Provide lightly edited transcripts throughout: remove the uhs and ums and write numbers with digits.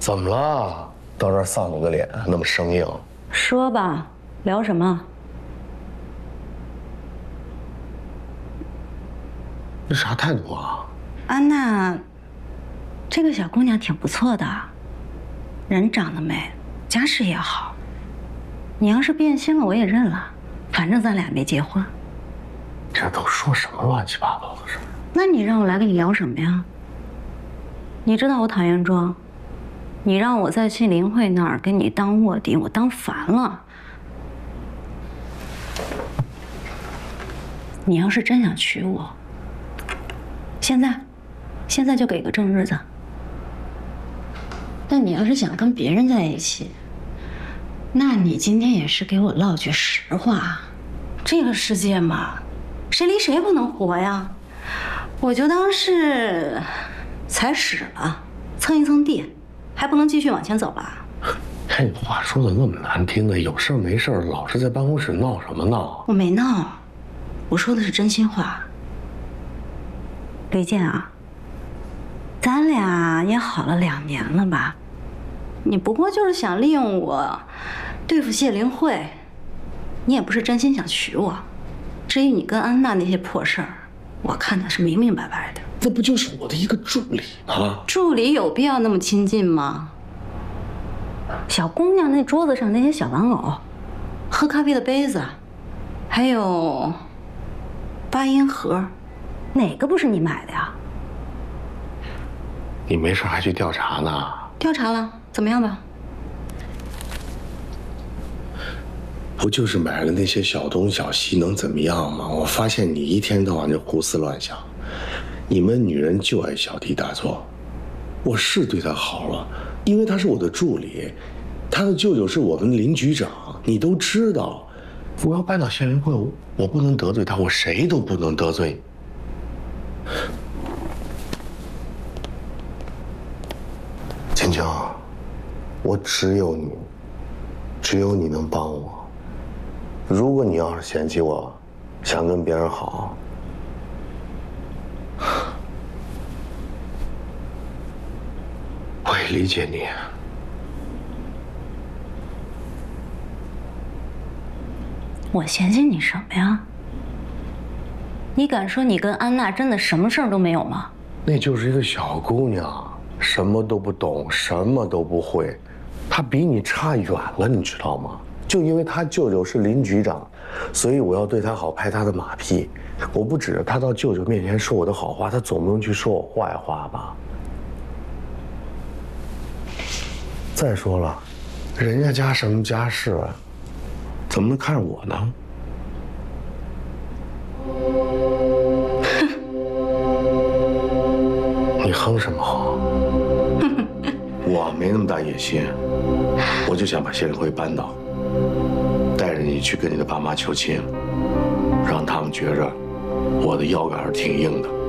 怎么了？到这儿丧你个脸，那么生硬。 说吧，聊什么？ 这啥态度啊？ 安娜，这个小姑娘挺不错的，人长得美，家世也好。你要是变心了，我也认了，反正咱俩没结婚。 这都说什么乱七八糟的事？ 那你让我来跟你聊什么呀？你知道我讨厌装，你让我再去林慧那儿跟你当卧底，我当烦了。你要是真想娶我，现在就给个正日子。但你要是想跟别人在一起，那你今天也是给我唠句实话。这个世界嘛，谁离谁不能活呀？我就当是踩屎了，蹭一蹭地，还不能继续往前走吧？ 哎，你话说的那么难听的，有事没事老是在办公室闹什么闹？ 我没闹，我说的是真心话。李健啊，咱俩也好了2年了吧？你不过就是想利用我对付谢灵慧，你也不是真心想娶我。至于你跟安娜那些破事儿，我看的是明明白白的。 那不就是我的一个助理吗？ 助理有必要那么亲近吗？小姑娘那桌子上那些小玩偶，喝咖啡的杯子，还有8音盒，哪个不是你买的呀？ 你没事还去调查呢？ 调查了，怎么样吧？ 不就是买了那些小东小西，能怎么样吗？我发现你一天到晚就胡思乱想。你们女人就爱小题大做。我是对他好了，因为他是我的助理，他的舅舅是我们林局长，你都知道。我要搬到县委会，我不能得罪他，我谁都不能得罪。青青，我只有你，只有你能帮我。如果你要是嫌弃我，想跟别人好，我也理解你。 我嫌弃你什么呀？你敢说你跟安娜真的什么事儿都没有吗？ 那就是一个小姑娘，什么都不懂，什么都不会，她比你差远了，你知道吗？就因为她舅舅是林局长，所以我要对她好，拍她的马屁。我不指着她到舅舅面前说我的好话，她总不能去说我坏话吧？再说了，人家家什么家世啊，怎么能看着我呢？你哼什么哼？我没那么大野心，我就想把谢灵辉扳倒，带着你去跟你的爸妈求亲，让他们觉着我的腰杆是挺硬的。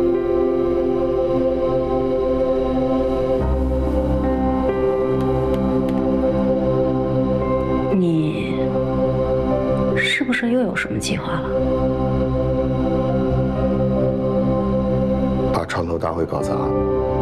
你是不是又有什么计划了？ 把创投大会搞砸。